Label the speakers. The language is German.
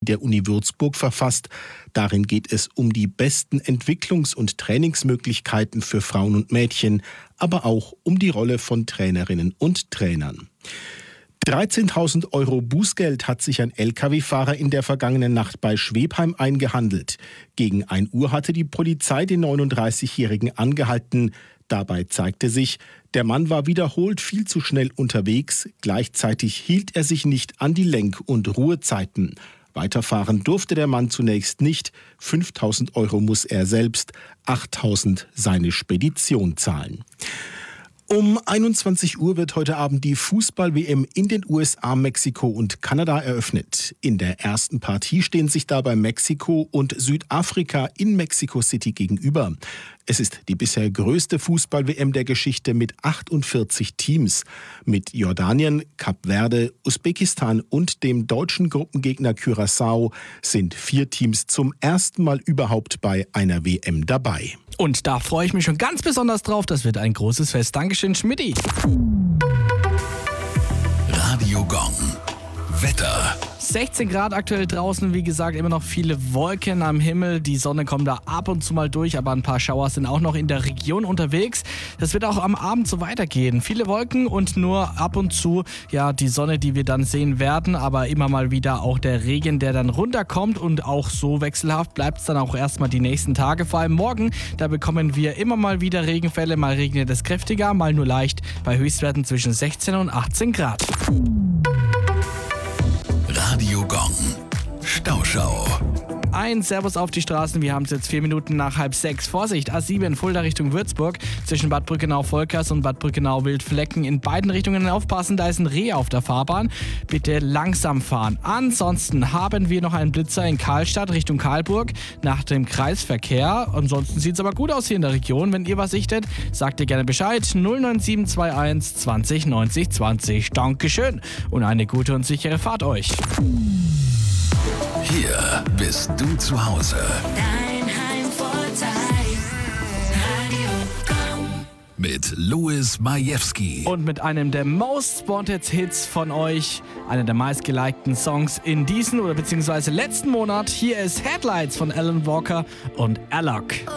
Speaker 1: der Uni Würzburg verfasst. Darin geht es um die besten Entwicklungs- und Trainingsmöglichkeiten für Frauen und Mädchen, aber auch um die Rolle von Trainerinnen und Trainern. 13.000 Euro Bußgeld hat sich ein Lkw-Fahrer in der vergangenen Nacht bei Schwebheim eingehandelt. Gegen 1 Uhr hatte die Polizei den 39-Jährigen angehalten. Dabei zeigte sich, der Mann war wiederholt viel zu schnell unterwegs. Gleichzeitig hielt er sich nicht an die Lenk- und Ruhezeiten. Weiterfahren durfte der Mann zunächst nicht. 5.000 Euro muss er selbst, 8.000 seine Spedition zahlen. Um 21 Uhr wird heute Abend die Fußball-WM in den USA, Mexiko und Kanada eröffnet. In der ersten Partie stehen sich dabei Mexiko und Südafrika in Mexico City gegenüber. Es ist die bisher größte Fußball-WM der Geschichte mit 48 Teams. Mit Jordanien, Kap Verde, Usbekistan und dem deutschen Gruppengegner Curaçao sind 4 Teams zum ersten Mal überhaupt bei einer WM dabei.
Speaker 2: Und da freue ich mich schon ganz besonders drauf. Das wird ein großes Fest. Dankeschön, Schmidti.
Speaker 3: Radio Gong. Wetter.
Speaker 2: 16 Grad aktuell draußen, wie gesagt, immer noch viele Wolken am Himmel. Die Sonne kommt da ab und zu mal durch, aber ein paar Schauer sind auch noch in der Region unterwegs. Das wird auch am Abend so weitergehen. Viele Wolken und nur ab und zu die Sonne, die wir dann sehen werden, aber immer mal wieder auch der Regen, der dann runterkommt, und auch so wechselhaft bleibt es dann auch erstmal die nächsten Tage. Vor allem morgen, da bekommen wir immer mal wieder Regenfälle, mal regnet es kräftiger, mal nur leicht, bei Höchstwerten zwischen 16 und 18 Grad.
Speaker 3: Radio Gong. Stauschau.
Speaker 2: Ein Servus auf die Straßen. Wir haben es jetzt 4 Minuten nach 5:30. Vorsicht, A7 Fulda Richtung Würzburg. Zwischen Bad Brückenau-Volkers und Bad Brückenau-Wildflecken. In beiden Richtungen aufpassen, da ist ein Reh auf der Fahrbahn. Bitte langsam fahren. Ansonsten haben wir noch einen Blitzer in Karlstadt Richtung Karlburg nach dem Kreisverkehr. Ansonsten sieht es aber gut aus hier in der Region. Wenn ihr was sichtet, sagt ihr gerne Bescheid. 09721 20 90 20. Dankeschön und eine gute und sichere Fahrt euch.
Speaker 3: Hier bist du zu Hause.
Speaker 4: Dein Heimvorteil. Radio Gong.
Speaker 3: Mit Louis Majewski.
Speaker 2: Und mit einem der Most Wanted Hits von euch, einer der meistgelikten Songs in diesen oder beziehungsweise letzten Monat. Hier ist Headlights von Alan Walker und Alok.